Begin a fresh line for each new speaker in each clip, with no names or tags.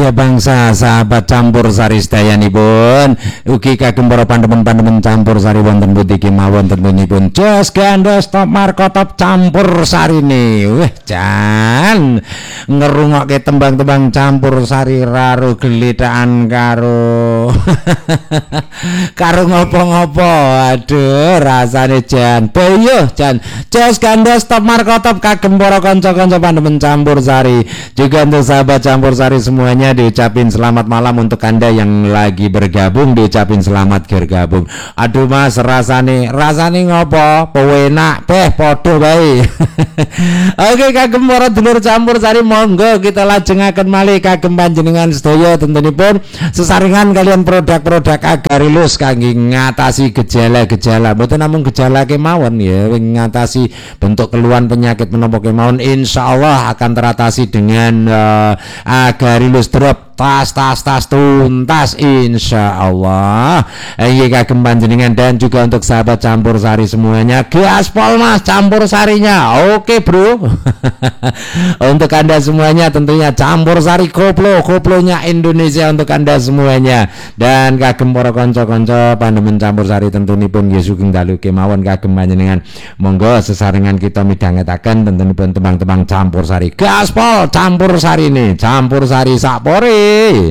anak bangsa sahabat campur sari sedayanipun ugi kagem para pandemen-pandemen campur sari wonten pundi kemawon tentunipun jos gandos top markotop campur sarine. Wah jan ngerungokke tembang-tembang campur sari raro gledhakan karo karo ngopo-ngopo. Aduh rasane jan boyo jan jos gandos top markotop kagem para kanca-kanca pandemen campur sari. Juga untuk sahabat campur sari semuanya diucapin selamat malam. Untuk Anda yang lagi bergabung diucapin selamat bergabung. Aduh Mas rasane ngopo pewenak beh podo bae. Oke kagem para dulur campur sari monggo kita lajengaken malih kagem panjenengan sedaya tentunipun sesarengan kalian produk-produk Agarilus kangge ngatasi gejala-gejala mboten namung gejala kemawon ya ngatasi bentuk keluhan penyakit menapa kemawon insyaallah akan teratasi dengan Agarilus drop tas tuntas insyaallah. Kagem panjenengan dan juga untuk sahabat campur sari semuanya gaspol Mas campur sarinya. Oke bro. Untuk Anda semuanya tentunya campur sari koplonya Indonesia untuk Anda semuanya. Dan kagem para kanca-kanca pandemen campur sari tentunipun nggih sugeng dalu kemawon kagem panjenengan monggo sesarengan kita midhangetaken tentunipun tembang-tembang campur sari gaspol campur sari ini campur sari sapore.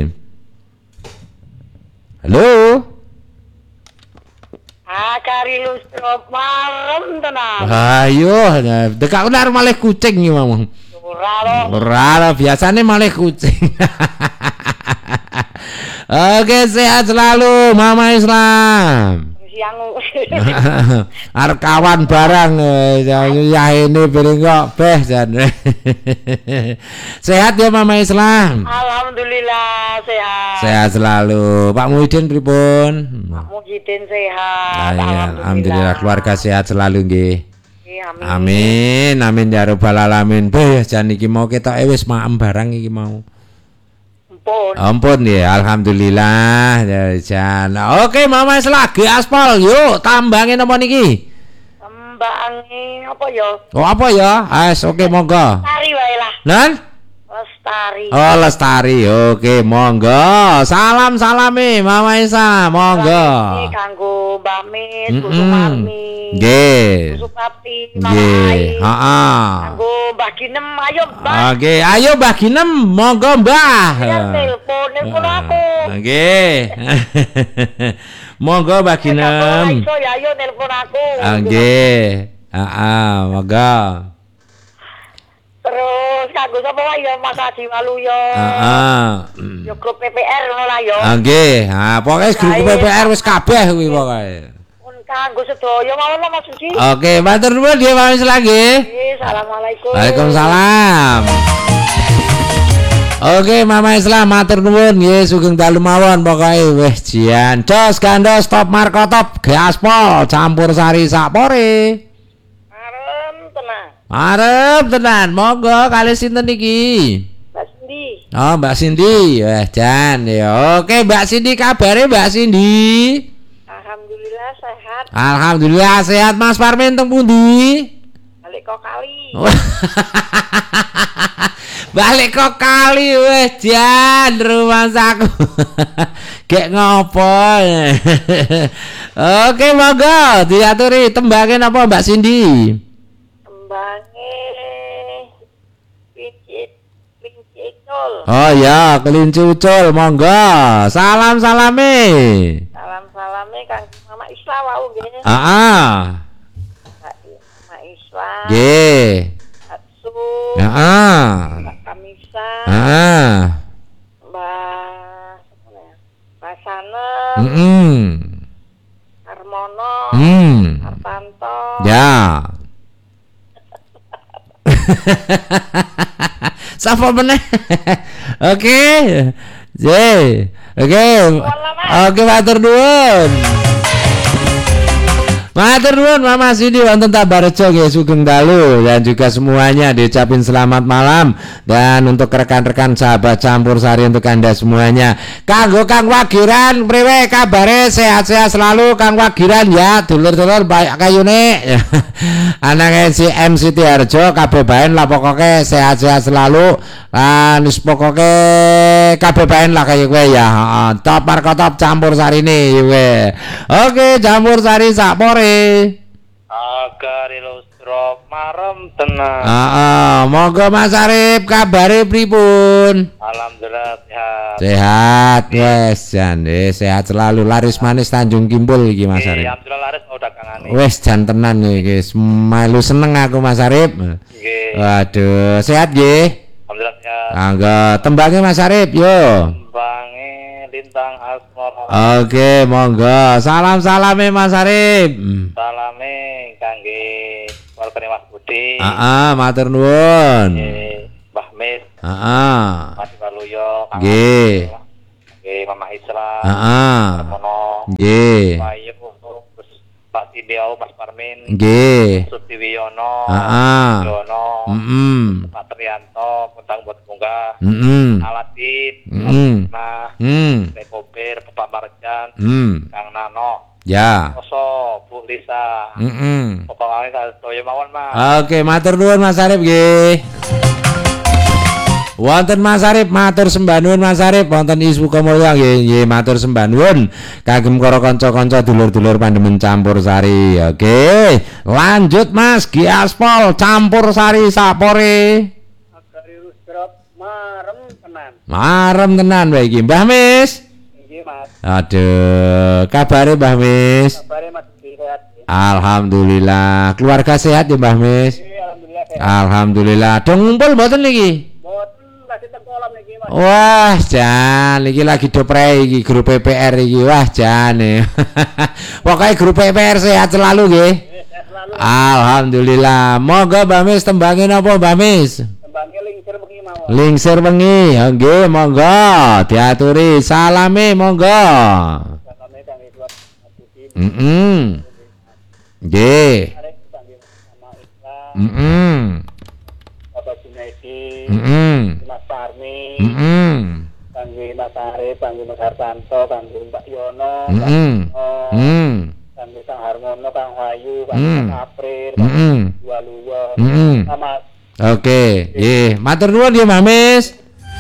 Halo.
Agarilus drop marem tenan.
Ayo, dekak ular malih kucing iki mau. Ora biasane malih kucing. Oke, sehat selalu Mama Islam. Arep kawan barang ya ini piring kok beh jan. Sehat ya Mama Islam.
Alhamdulillah sehat.
Sehat selalu. Pak Muhyiddin pripun?
Pak Muhyiddin sehat.
Alhamdulillah keluarga sehat selalu nggih.
Amin.
Amin ya rabbal alamin. Beh jan iki mau ketok wis maem barang iki mau. Ampun ya, alhamdulillah ya jan. Oke, Mama lagi aspal. Yuk, tambangin apa niki?
Tambangin apa ya?
Oh, apa ya? Oke, monggo.
Lestari wae lah.
Nan?
Lestari.
Oh, Lestari. Oke, monggo. Salam-salame Mama Isa, monggo.
Ini kanggo Mbak Mit, Bu Sumarmi.
Nggih.
Bu Supati,
Nggih. Heeh.
Kanggo Mbah Ginem, ayo Mbah.
Oke, ayo Mbah Ginem, monggo Mbah.
Ya telepon aku.
Nggih. Monggo Mbah Ginem.
Iso ya ayo telepon aku.
Nggih. Heeh, monggo.
Terus kanggo sapa wae ya Mas Adi Waluyo.
Heeh.
Yo grup PPR ngono lah yo.
Nggih. Ha, pokoke grup PPR wis kabeh kuwi pokoke.
Kanggo sedaya mawon Mas Suci.
Oke, matur nuwun nggih Mas lagi. Assalamualaikum. Waalaikumsalam. Oke, Mama Islam matur nuwun nggih sugeng dalu mawon pokoke wis jian. Jos gandos top markotop gaspol campur sari sapore. Arep tenan, monggo kali sinten iki?
Mbak Cindy.
Oh, Mbak Cindy. Jan ya. Oke, Mbak Cindy kabare Mbak Cindy?
Alhamdulillah sehat.
Alhamdulillah sehat. Mas Parmin teng pundi?
Balik kok kali.
Balik kok kali wis jan rumah saku. Gek ngopo? Oke, monggo diaturi tembangin apa Mbak Cindy? Oh ya, kelinci ucul, monggo. Salam-salame.
Salam-salame Kang Mama Islam wau nggih.
Heeh.
Mama Islam.
Nggih.
Atsu.
Heeh.
Mbak Kamisa.
Heeh.
Mbak Sanem. Harmono. Hartanto.
Ya. Sapa meneh? Oke. Oke. Oke, matur nuwun. Matur nuwun Mama Sidi wonten Tabarejo nggih sugeng dalu dan juga semuanya diucapin selamat malam dan untuk rekan-rekan sahabat campur sari untuk Anda semuanya. Kanggo Kang Wagiran priwe kabare sehat-sehat selalu Kang Wagiran ya dulur-dulur baik kayune. Anake si MC Harjo kabeh bae lah pokoke sehat-sehat selalu lan wis pokoke kabeh bae lah kaya kowe ya. Top markotop campur sari ini kowe. Oke, campur sari sakpore.
Agar ilustro marem tenang.
Monggo Mas Arif kabare pripun?
Alhamdulillah sehat.
Sehat wes jan sehat selalu laris manis Tanjung Kimpul iki Mas Arif.
Alhamdulillah laris mau dagangane.
Wes jan tenan iki melu seneng aku Mas Arif.
Nggih.
Waduh, sehat nggih?
Alhamdulillah sehat.
Angga tembangnya Mas Arif yo.
Bange lintang asmara.
Oke, monggo. Salam-salame Mas Arif.
Salame kangge keluarga Mas Budi.
Matur nuwun.
Mbah Mis. Mas Waluyo.
Nggih.
Nggih Mama Isra. Mono.
Nggih.
Bayu Pak Tindiau Mas Parmin.
Nggih.
Sudiwiono. Yono. Pak Trianto Puntang buat munggah. Aladin. Nah. Dekopir Bapak Marjan. Kang Nano.
Ya.
Koso Bu Lisa. Pokoknya saya mawon Mas.
Oke, matur nuwun Mas Arif nggih. Wonten Mas Arif matur sembah nuwun Mas Arif wonten Isu Kamulya nggih matur sembah nuwun kagem para kanca-kanca dulur-dulur pandemen campur sari. Oke, lanjut Mas Giaspol campur sari sapore.
Agari rusrop marem tenan.
Marem tenan wae iki Mbah Mis.
Nggih Mas.
Aduh, kabare Mbah Mis?
Kabare Mas sehat.
Alhamdulillah. Keluarga sehat ya Mbah Mis?
Alhamdulillah sehat.
Alhamdulillah. Dong ngumpul mboten niki?
Masih tengkolam niki Mas.
Wah, jan iki lagi dopre iki grup PPR iki. Wah, jan. Pokoke grup PPR sehat selalu nggih.
Sehat selalu.
Alhamdulillah. Monggo Mbah Mis tembange napa Mbah Mis?
Tembange lingsir bengi mawon.
Lingsir wengi. Nggih, monggo diaturi. Salame monggo.
Salame kangge keluarga Mas Budi.
Nggih.
Arek kangge Mama Isra. Bapak Junaidi. Mas Parmi. Kangge Mas Arif, kangge Mas Hartanto, kangge Mbak Yono. Kangge Kang Harmono, Kang Wayu, kangge Kang April, kangge Waluyo. Sama.
Oke, nggih, matur nuwun nggih Mbah Mis.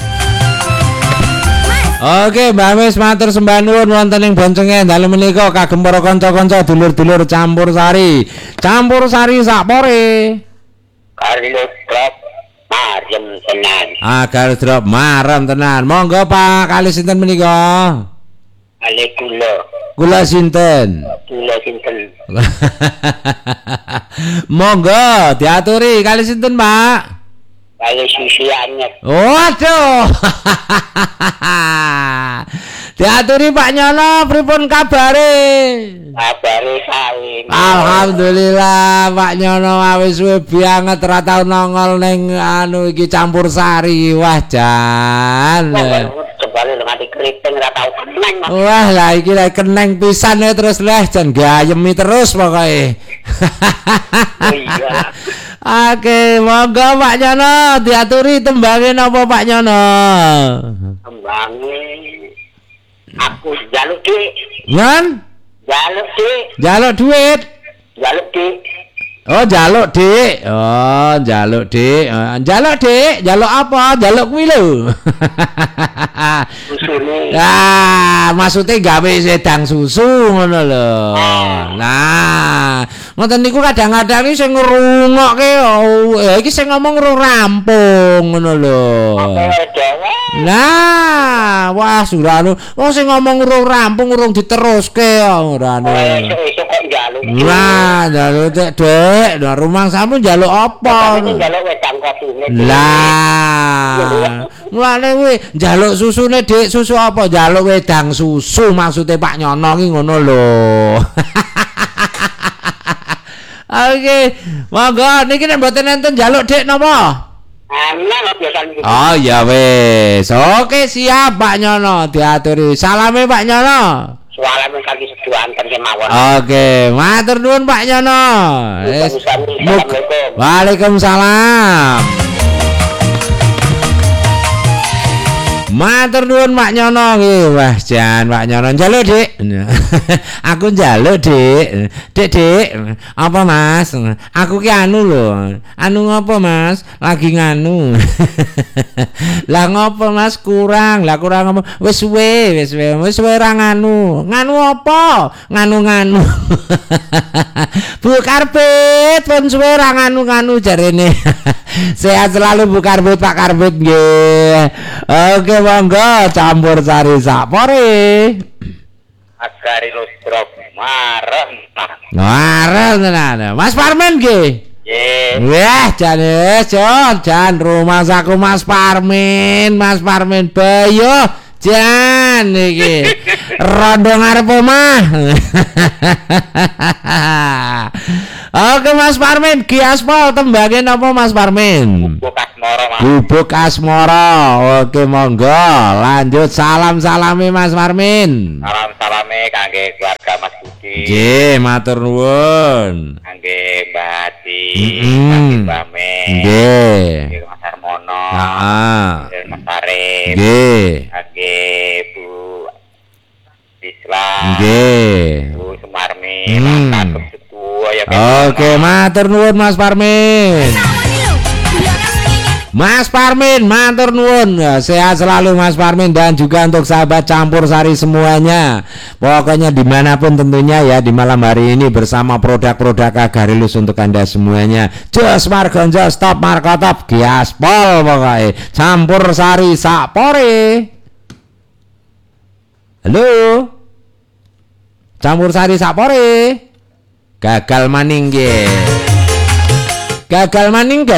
Oke, Mbah Mis matur sembah nuwun wonten ing boncenge dalu menika kagem para kanca-kanca dulur-dulur campur sari. Campur sari sakpore.
Karlo drop marem tenan.
Agar drop marem tenan. Monggo Pak kali sinten menika?
Ale kula.
Kula sinten?
Kula sinten.
Monggo diaturi kali sinten Pak?
Kali susu anyar.
Waduh. Diaturi Pak Nyono pripun kabare?
Kabare sae.
Alhamdulillah Pak Nyono wis suwe banget ra tau nongol ning anu iki campur sari. Wah jan.
Sebale nganti keriting ra tau keneng.
Wah lah iki lek keneng pisan ya terus leh jan gayemi terus pokoke.
Iya.
Oke, monggo Pak Nyono diaturi tembange napa Pak Nyono?
Tembange aku jaluk dik.
Ngan?
Jaluk dik.
Jaluk duit.
Jaluk dik.
Oh, jaluk Dik. Oh, jaluk Dik. Jaluk Dik, jaluk apa? Jaluk kuwi lho.
Susune.
Ah, maksudnya gawe sedang susu ngono lho. Nah, ngoten niku kadang-kadang iki sing ngrungokke iki sing ngomong urung rampung ngono lho. Nah, wah surano. Wong sing ngomong urung rampung urung diteruske urane.
Esuk kok njaluk.
Lah, njaluk Dek, nah rumah samu njaluk apa?
Njaluk wedang kopine.
Lah. Mulane kuwi njaluk susune Dik, susu apa? Njaluk wedang susu maksude Pak Nyono ki ngono lho. Oke, monggo niki nek mboten enten njaluk Dik napa? Oh ya wis. Oke siap Pak Nyono diaturi. Salame Pak Nyono.
alamin kaki seduanten kemawon.
Oke, matur nuwun Pak Nyono.
Assalamualaikum.
Waalaikumsalam. Matur nuwun Pak Nyono nggih. Wah, jan Pak Nyono njaluk, Dik. Aku njaluk, Dik. Dik. Apa, Mas? Aku ki anu lho. Anu ngopo, Mas? Lagi nganu. Lah ngopo, Mas? Kurang. Lah kurang apa? Wis suwe ra nganu. Nganu apa? Nganu-nganu. Bu Karbit pun suwe ra nganu-nganu jarene. Sehat selalu Bu Karbit, Pak Karbit nggih. Oke, monggo campur sari sapore.
Agari lustro marem.
Tenan. Mas Parmin nggih.
Nggih.
Wah, jan rumah saku Mas Parmin Bayo. Jan iki. Rondo ngarep omah. Oke Mas Parmin, Ki Aspal tembangin apa Mas Parmin?
Bubuk asmara, Mas.
Bubuk asmara. Oke, monggo. Lanjut salam-salame Mas Parmin.
Salam-salame kangge keluarga Mas Budi.
Nggih, matur nuwun.
Kangge Mbak Ati,
Mm-mm.
kangge Mbak Mei.
Nggih.
Kangge Mas Harmono.
Heeh.
Kangge Mas Arif.
Nggih.
Kangge Bu Islam.
Nggih.
Bu Sumarmi.
Hmm.
Kagem sedua ya.
Oke, matur nuwun Mas Parmin. Mas Parmin, matur nuwun. Sehat selalu Mas Parmin dan juga untuk sahabat campur sari semuanya. Pokoknya dimanapun tentunya ya di malam hari ini bersama produk-produk Agarilus untuk Anda semuanya. Jos Margonjo, Stop Markotop, Giaspol pokoknya. Campur sari sapore. Halo. Campur sari sapore. Gagal maning nggih. Gagal maning.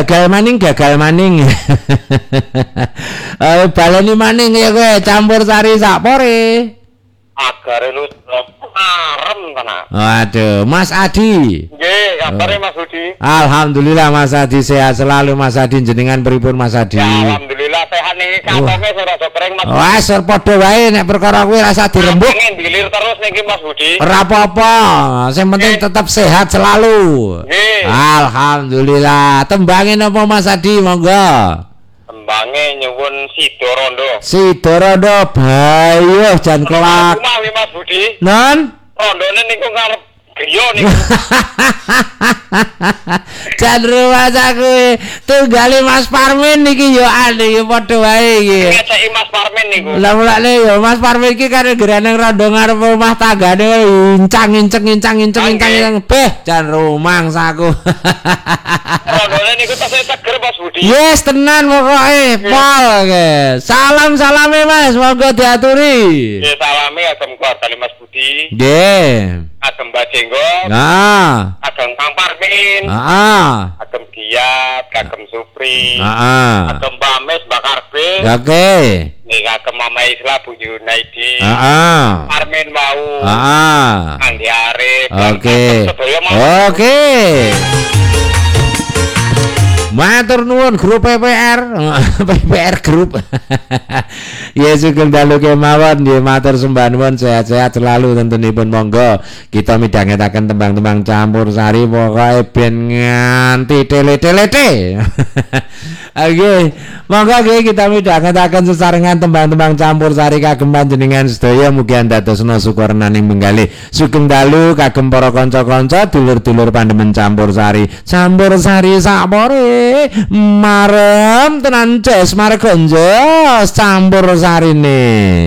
Baleni maning ya kowe campur sari sapore.
Agarilus marem tenan.
Waduh, Mas Adi.
Nggih, kabare Mas Budi.
Alhamdulillah Mas Adi sehat selalu Mas Adi jenengan pripun Mas Adi?
Ya, alhamdulillah sehat nih. Kantongnya rada kering Mas.
Wah, padha wae nek perkara kuwi rasa dirembuk.
Pengen dilir terus niki Mas Budi.
Ora apa-apa, sing penting tetap sehat selalu.
Nggih.
Alhamdulillah. Tembangin apa Mas Adi monggo?
Tembange nyuwun Sidorondo.
Sidorondo Bayo jan kelak.
Rumah Mas Budi.
Non?
Rondone niku ngarep griya niku.
Jan rumah saku tunggale Mas Parmin niki yo ane yo padha wae iki.
Ngeceki Mas Parmin niku.
Lah mulane yo Mas Parmin iki karo gerane rondo ngarep rumah tanggane incang beh jan rumang saku.
Rondone niku tasih seger Mas Budi.
Yes tenan pokoke pol ke. Salam-salame Mas monggo diaturi.
Nggih salami agem keluarga Mas Budi.
Nggih.
Agem Mbak Jenggot.
Nah.
Agem Kang Parmin.
Heeh.
Agem Giat, agem Supri.
Heeh.
Agem Mbak Mes, Mbak Karbit.
Oke.
Nih agem Mama Isla Bu Yunaidi.
Heeh.
Parmin mau.
Heeh.
Andi Arif.
Oke.
Sedaya mau.
Oke. Matur nuwun grup PPR PPR grup. Ya sugeng dalu kemawon nggih matur sembah nuwun sehat-sehat selalu tentunipun monggo kita midhangetaken tembang-tembang campur sari pokoke ben nganti tele-telete. Oke, monggo nggih kita midhangetaken sesarengan tembang-tembang campur sari kagem panjenengan sedaya mugi andhadosna sukurnaning menggalih. Sugeng dalu kagem para kanca-kanca dulur-dulur pandemen campur sari sapore. Marem tenan Jos Margonjo campur sarine.